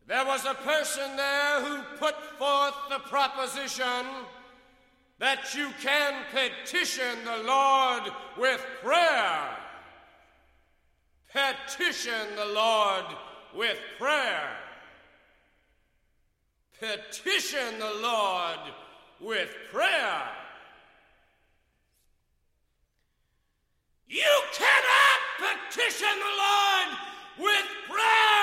There was a person there who put forth the proposition that you can petition the Lord with prayer. Petition the Lord with prayer. Petition the Lord with prayer.